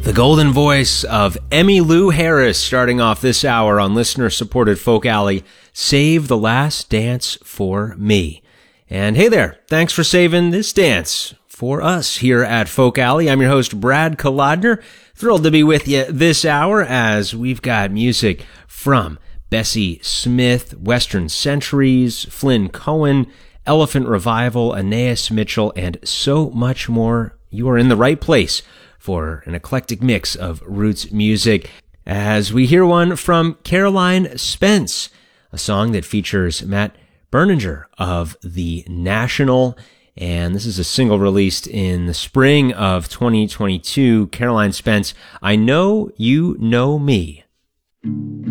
The golden voice of Emmylou Harris starting off this hour on listener-supported Folk Alley, Save the Last Dance for Me. And hey there, thanks for saving this dance for us here at Folk Alley. I'm your host, Brad Kolodner. Thrilled to be with you this hour as we've got music from Bessie Smith, Western Centuries, Flynn Cohen, Elephant Revival, Anais Mitchell, and so much more. You are in the right place for an eclectic mix of roots music as we hear one from Caroline Spence, a song that features Matt Berninger of The National, and this is a single released in the spring of 2022. Caroline Spence, I Know You Know Me.